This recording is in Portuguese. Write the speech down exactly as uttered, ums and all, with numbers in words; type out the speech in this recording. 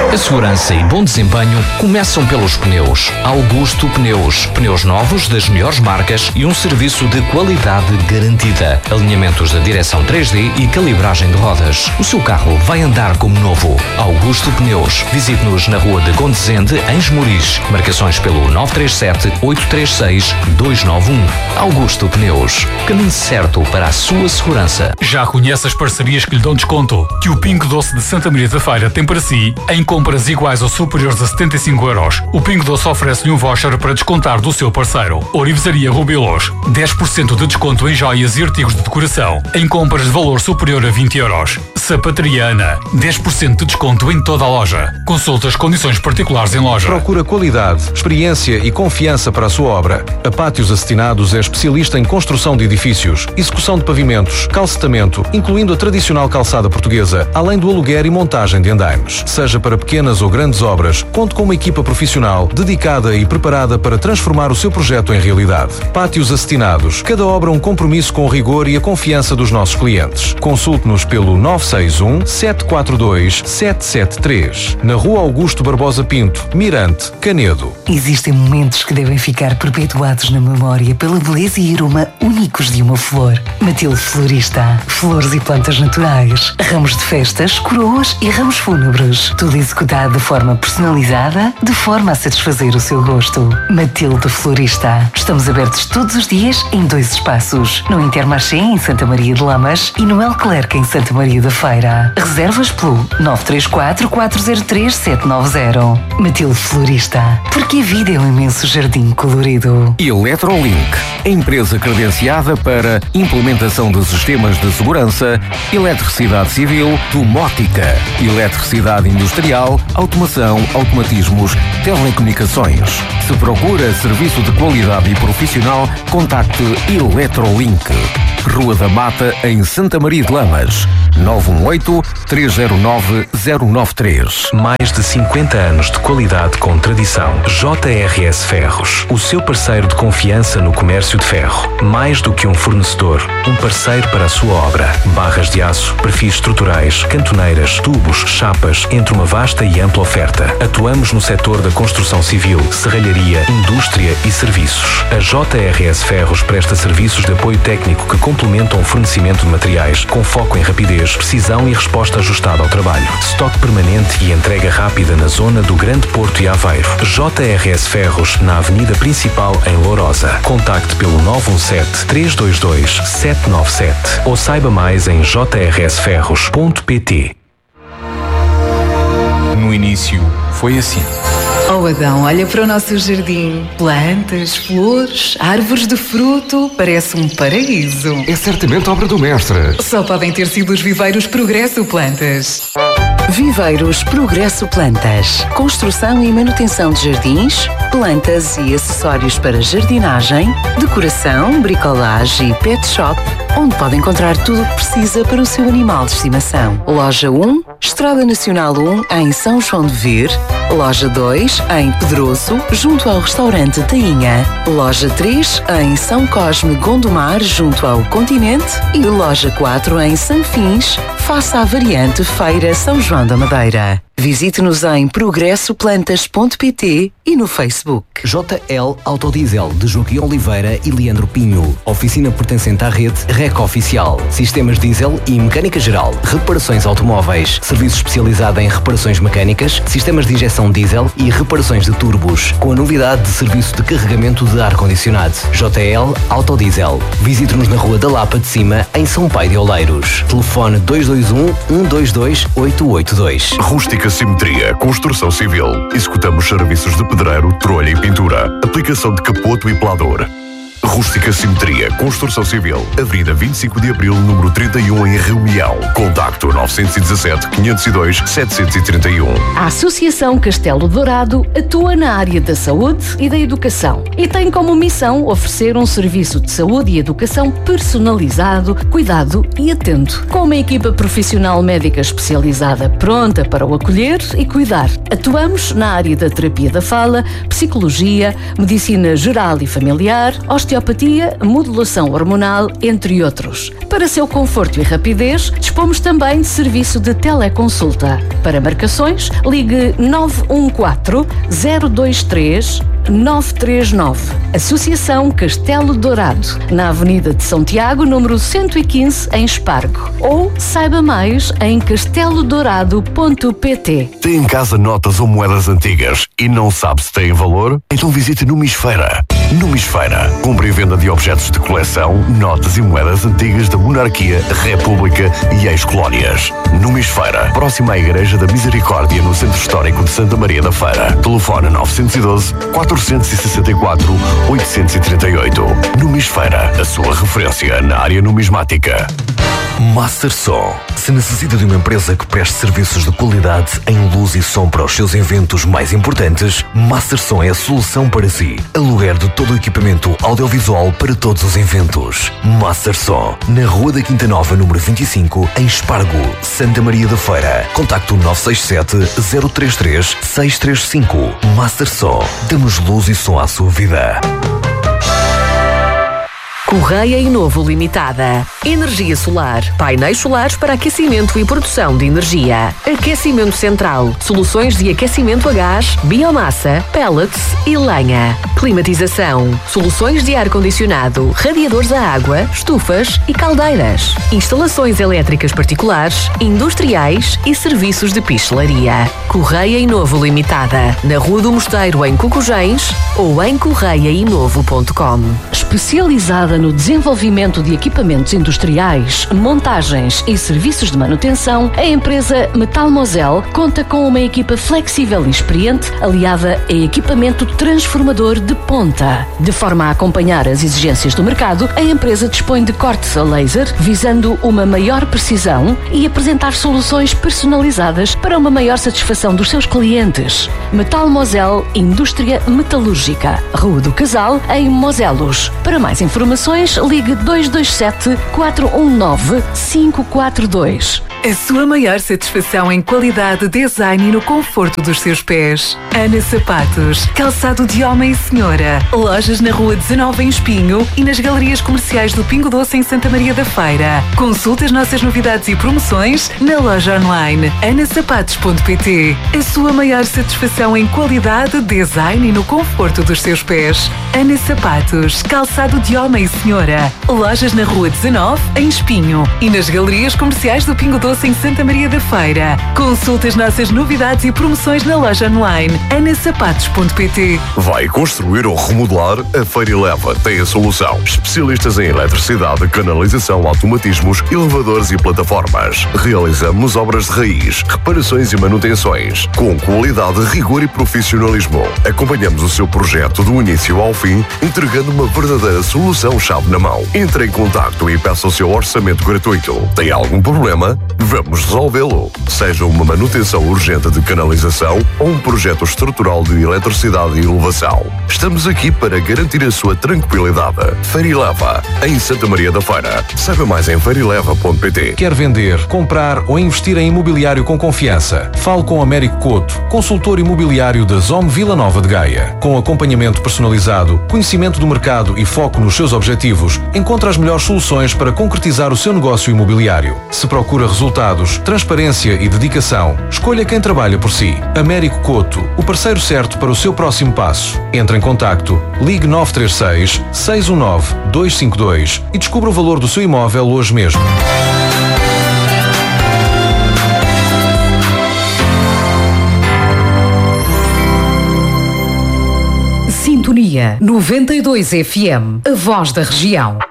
A segurança e bom desempenho começam pelos pneus. Augusto Pneus. Pneus novos das melhores marcas e um serviço de qualidade garantida. Alinhamentos da direção três D e calibragem de rodas. O seu carro vai andar como novo. Augusto Pneus. Visite-nos na rua de Condesende, em Esmoriz. Marcações pelo nove três sete, oito três seis, dois nove um. Augusto Pneus. Caminho certo para a sua segurança. Já conhece as parcerias que lhe dão desconto? Que o Pingo Doce de Santa Maria da Feira tem para si em compras iguais ou superiores a setenta e cinco euros. O Pingo Doce oferece-lhe um voucher para descontar do seu parceiro. Orivesaria Rubilos. dez por cento de desconto em joias e artigos de decoração. Em compras de valor superior a vinte euros. Sapataria Ana. dez por cento de desconto em toda a loja. Consulte as condições particulares em loja. Procura qualidade, experiência e confiança para a sua obra. A Pátios Acetinados é especialista em construção de edifícios, execução de pavimentos, calcetamento, incluindo a tradicional calçada portuguesa, além do aluguer e montagem de andaimes. Seja para pequenas ou grandes obras, conte com uma equipa profissional dedicada e preparada para transformar o seu projeto em realidade. Pátios Acetinados. Cada obra um compromisso com o rigor e a confiança dos nossos clientes. Consulte-nos pelo nove seis um, sete quatro dois, sete sete três. Na Rua Augusto Barbosa Pinto, Mirante, Canedo. Existem momentos que devem ficar perpetuados na memória pela beleza e aroma únicos de uma flor. Matilde Florista. Flores e plantas naturais. Ramos de festas, coroas e ramos fúnebres. Tudo executado de forma personalizada, de forma a satisfazer o seu gosto. Matilde Florista. Estamos abertos todos os dias em dois espaços. No Intermarché, em Santa Maria de Lamas, e no El Clerc, em Santa Maria da Feira. Reservas pelo nove três quatro, quatro zero três, sete nove zero. Matilde Florista. Porque a vida é um imenso jardim colorido. Eletrolink. Empresa credenciada para implementação de sistemas de segurança, eletricidade civil, domótica, eletricidade industrial, automação, automatismos, telecomunicações. Se procura serviço de qualidade e profissional, contacte Eletrolink. Rua da Mata, em Santa Maria de Lamas. nove um oito, três zero nove, zero nove três. Mais de cinquenta anos de qualidade com tradição. J R S Ferros. O seu parceiro de confiança no comércio de ferro. Mais do que um fornecedor, um parceiro para a sua obra. Barras de aço, perfis estruturais, cantoneiras, tubos, chapas, entre uma vasta e ampla oferta. Atuamos no setor da construção civil, serralharia, indústria e serviços. A J R S Ferros presta serviços de apoio técnico que complementam o fornecimento de materiais, com foco em rapidez, precisão e resposta ajustada ao trabalho. Estoque permanente e entrega rápida na zona do Grande Porto e Aveiro. J R S Ferros, na Avenida Principal, em Lourosa. Contacte pelo nove um sete, três dois dois, sete nove sete ou saiba mais em j r s ferros ponto p t. No início, foi assim. Oh Adão, olha para o nosso jardim. Plantas, flores, árvores de fruto. Parece um paraíso. É certamente obra do mestre. Só podem ter sido os viveiros Progresso Plantas. Viveiros Progresso Plantas. Construção e manutenção de jardins, plantas e acessórios para jardinagem, decoração, bricolagem e pet shop, onde pode encontrar tudo o que precisa para o seu animal de estimação. Loja um, Estrada Nacional um, em São João de Vir. Loja dois, em Pedroso, junto ao restaurante Tainha. Loja três, em São Cosme Gondomar, junto ao Continente. E loja quatro, em Sanfins, face à variante Feira São João da Madeira. Visite-nos em progresso plantas ponto p t e no Facebook. J L Autodiesel, de Joaquim Oliveira e Leandro Pinho. Oficina pertencente à rede REC Oficial. Sistemas diesel e mecânica geral. Reparações automóveis. Serviço especializado em reparações mecânicas, sistemas de injeção diesel e reparações de turbos. Com a novidade de serviço de carregamento de ar-condicionado. J L Autodiesel. Visite-nos na Rua da Lapa de Cima, em São Pai de Oleiros. Telefone dois dois um, um dois dois, oito oito dois. Rústica Simetria, Construção Civil. Executamos serviços de pedreiro, trolha e pintura. Aplicação de capoto e pelador. Rústica Simetria, Construção Civil. Avenida vinte e cinco de Abril, número trinta e um, em Reunião. Contacto nove um sete, quinhentos e dois, setecentos e trinta e um. A Associação Castelo Dourado atua na área da saúde e da educação e tem como missão oferecer um serviço de saúde e educação personalizado, cuidado e atento, com uma equipa profissional médica especializada pronta para o acolher e cuidar. Atuamos na área da terapia da fala, psicologia, medicina geral e familiar, osteopatria, osteopatia, modulação hormonal, entre outros. Para seu conforto e rapidez, dispomos também de serviço de teleconsulta. Para marcações, ligue nove um quatro, zero dois três, nove três nove. Associação Castelo Dourado, na Avenida de São Tiago, número cento e quinze, em Espargo. Ou saiba mais em castelo dourado ponto pt. Tem em casa notas ou moedas antigas e não sabe se têm valor? Então visite Numisfeira. Numisfeira. Compra e venda de objetos de coleção, notas e moedas antigas da monarquia, república e ex-colónias. Numisfeira. Próxima à Igreja da Misericórdia, no Centro Histórico de Santa Maria da Feira. Telefone nove um dois, quatro seis quatro, oito três oito. Numisfeira. A sua referência na área numismática. Masterson. Se necessita de uma empresa que preste serviços de qualidade em luz e som para os seus eventos mais importantes, Masterson é a solução para si. Aluguer de todo o equipamento audiovisual para todos os eventos. Masterson. Na Rua da Quinta Nova, número vinte e cinco, em Espargo, Santa Maria da Feira. Contacto nove seis sete, zero três três, seis três cinco. Masterson. Damos luz e som à sua vida. Correia Inovo Limitada. Energia solar. Painéis solares para aquecimento e produção de energia. Aquecimento central. Soluções de aquecimento a gás, biomassa, pellets e lenha. Climatização. Soluções de ar-condicionado, radiadores a água, estufas e caldeiras. Instalações elétricas particulares, industriais e serviços de pistelaria. Correia Inovo Limitada. Na Rua do Mosteiro, em Cocujens, ou em correia inovo ponto com. Especializada no desenvolvimento de equipamentos industriais, montagens e serviços de manutenção, a empresa Metal Mosel conta com uma equipa flexível e experiente, aliada a equipamento transformador de ponta. De forma a acompanhar as exigências do mercado, a empresa dispõe de cortes a laser, visando uma maior precisão e apresentar soluções personalizadas para uma maior satisfação dos seus clientes. Metal Mosel Indústria Metalúrgica, Rua do Casal, em Moselos. Para mais informações, ligue dois dois sete, quatro um nove, cinco quatro dois. A sua maior satisfação em qualidade, design e no conforto dos seus pés. Ana Sapatos, calçado de homem e senhora. Lojas na Rua dezenove em Espinho e nas galerias comerciais do Pingo Doce em Santa Maria da Feira. Consulte as nossas novidades e promoções na loja online ana sapatos ponto pt. A sua maior satisfação em qualidade, design e no conforto dos seus pés. Ana Sapatos, calçado de homem e senhora. Lojas na Rua dezenove em Espinho e nas galerias comerciais do Pingo Doce em Santa Maria da Feira. Consulte as nossas novidades e promoções na loja online ana sapatos ponto pt. Vai construir ou remodelar? A Feira Eleva tem a solução. Especialistas em eletricidade, canalização, automatismos, elevadores e plataformas. Realizamos obras de raiz, reparações e manutenções, com qualidade, rigor e profissionalismo. Acompanhamos o seu projeto do início ao fim, entregando uma verdadeira solução-chave na mão. Entre em contacto e peça o seu orçamento gratuito. Tem algum problema? Vamos resolvê-lo. Seja uma manutenção urgente de canalização ou um projeto estrutural de eletricidade e elevação. Estamos aqui para garantir a sua tranquilidade. Feira Eleva, em Santa Maria da Feira. Saiba mais em feira eleva ponto pt. Quer vender, comprar ou investir em imobiliário com confiança? Fale com Américo Couto, consultor imobiliário da Zome Vila Nova de Gaia. Com acompanhamento personalizado, conhecimento do mercado e foco nos seus objetivos, encontra as melhores soluções para concretizar o seu negócio imobiliário. Se procura resultados, transparência e dedicação, escolha quem trabalha por si. Américo Couto, o parceiro certo para o seu próximo passo. Entre em contacto, ligue nove três seis, seis um nove, dois cinco dois e descubra o valor do seu imóvel hoje mesmo. Sintonia noventa e dois F M, a voz da região.